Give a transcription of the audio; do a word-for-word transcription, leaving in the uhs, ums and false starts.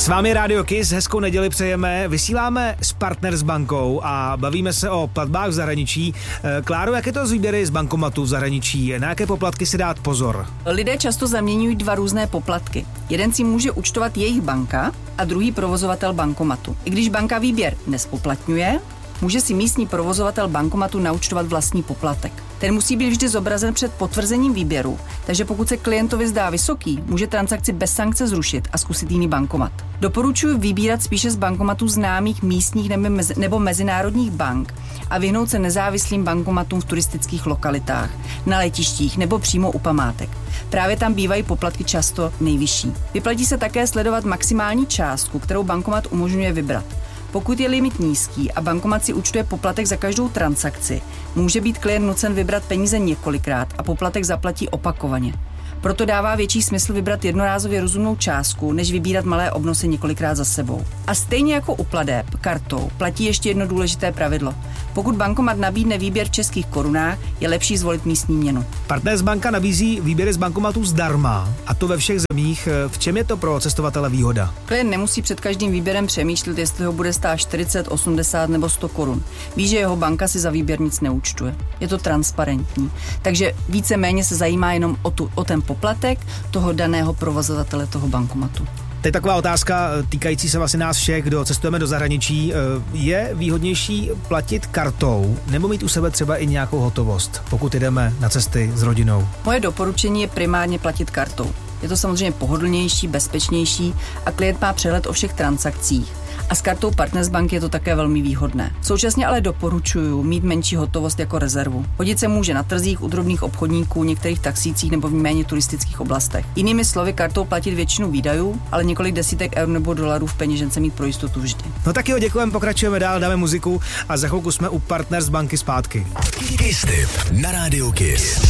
S vámi Radio Kiss, hezkou neděli přejeme, vysíláme s Partners bankou a bavíme se o platbách v zahraničí. Kláro, jak je to s výběry z bankomatu v zahraničí? Na jaké poplatky si dát pozor? Lidé často zaměňují dva různé poplatky. Jeden si může účtovat jejich banka a druhý provozovatel bankomatu. I když banka výběr nespoplatňuje, může si místní provozovatel bankomatu naúčtovat vlastní poplatek. Ten musí být vždy zobrazen před potvrzením výběru, takže pokud se klientovi zdá vysoký, může transakci bez sankce zrušit a zkusit jiný bankomat. Doporučuji vybírat spíše z bankomatů známých místních nebo mezinárodních bank a vyhnout se nezávislým bankomatům v turistických lokalitách, na letištích nebo přímo u památek. Právě tam bývají poplatky často nejvyšší. Vyplatí se také sledovat maximální částku, kterou bankomat umožňuje vybrat. Pokud je limit nízký a bankomat si účtuje poplatek za každou transakci, může být klient nucen vybrat peníze několikrát a poplatek zaplatí opakovaně. Proto dává větší smysl vybrat jednorázově rozumnou částku, než vybírat malé obnosy několikrát za sebou. A stejně jako u plateb kartou platí ještě jedno důležité pravidlo. Pokud bankomat nabídne výběr v českých korunách, je lepší zvolit místní měnu. Partners banka nabízí výběry z bankomatů zdarma, a to ve všech zemích. V čem je to pro cestovatele výhoda? Klient nemusí před každým výběrem přemýšlet, jestli ho bude stát čtyřicet, osmdesát nebo sto korun. Ví, že jeho banka si za výběr nic neúčtuje. Je to transparentní. Takže víceméně se zajímá jenom o, tu, o ten poplatek toho daného provozovatele toho bankomatu. Teď taková otázka týkající se vlastně nás všech, kdo cestujeme do zahraničí. Je výhodnější platit kartou nebo mít u sebe třeba i nějakou hotovost, pokud jdeme na cesty s rodinou? Moje doporučení je primárně platit kartou. Je to samozřejmě pohodlnější, bezpečnější a klient má přehled o všech transakcích. A s kartou Partners banky je to také velmi výhodné. Současně ale doporučuji mít menší hotovost jako rezervu. Hodit se může na trzích, u drobných obchodníků, některých taxících nebo v méně turistických oblastech. Jinými slovy, kartou platit většinu výdajů, ale několik desítek eur nebo dolarů v peněžence mít pro jistotu vždy. No tak jo, děkujeme, pokračujeme dál, dáme muziku a za chvilku jsme u Partners banky zpátky. Kiss Tip na Radio Kiss.